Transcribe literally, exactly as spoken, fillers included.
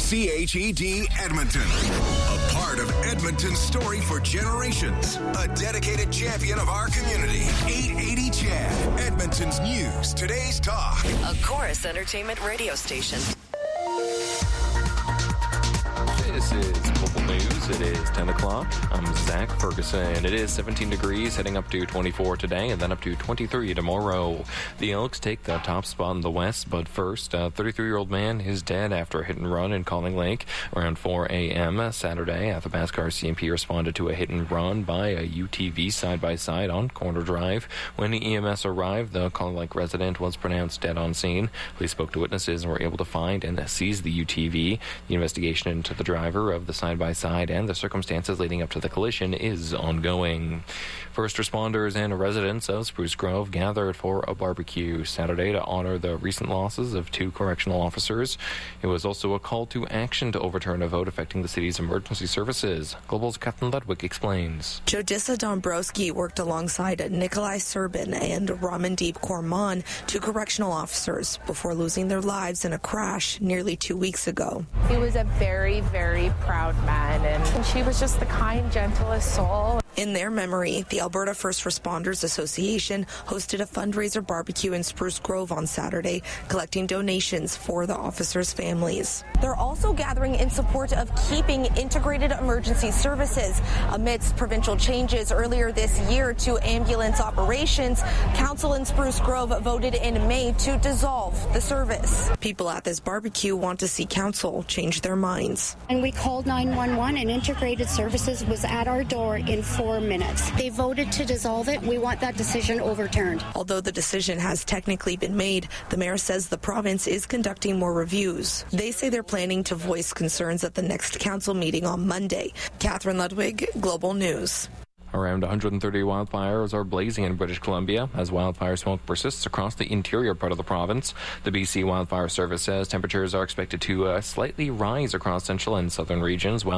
C H E D Edmonton. A part of Edmonton's story for generations. A dedicated champion of our community. eight eighty C H E D, Edmonton's news, today's talk. A Chorus Entertainment radio station. This is Global News. It is ten o'clock. I'm Zach Ferguson. It is seventeen degrees, heading up to twenty-four today and then up to twenty-three tomorrow. The Elks take the top spot in the West, but first, a thirty-three-year-old man is dead after a hit and run in Calling Lake around four a.m. Saturday. Athabasca R C M P responded to a hit and run by a U T V side-by-side on Corner Drive. When the E M S arrived, the Calling Lake resident was pronounced dead on scene. Police spoke to witnesses and were able to find and seize the U T V. The investigation into the driver of the side-by-side and the circumstances leading up to the collision is ongoing. First responders and residents of Spruce Grove gathered for a barbecue Saturday to honor the recent losses of two correctional officers. It was also a call to action to overturn a vote affecting the city's emergency services. Global's Captain Ludwig explains. Jodissa Dombrowski worked alongside Nikolai Serbin and Ramandeep Korman, two correctional officers, before losing their lives in a crash nearly two weeks ago. He was a very, very proud man, and she was just the kind, gentlest soul. In their memory, the Alberta First Responders Association hosted a fundraiser barbecue in Spruce Grove on Saturday, collecting donations for the officers' families. They're also gathering in support of keeping integrated emergency services. Amidst provincial changes earlier this year to ambulance operations, Council in Spruce Grove voted in May to dissolve the service. People at this barbecue want to see Council change their minds. And we called nine one one, and integrated services was at our door in four minutes. They voted to dissolve it. We want that decision overturned. Although the decision has technically been made, the mayor says the province is conducting more reviews. They say they're planning to voice concerns at the next council meeting on Monday. Catherine Ludwig, Global News. Around one hundred thirty wildfires are blazing in British Columbia as wildfire smoke persists across the interior part of the province. The B C Wildfire Service says temperatures are expected to uh, slightly rise across central and southern regions, while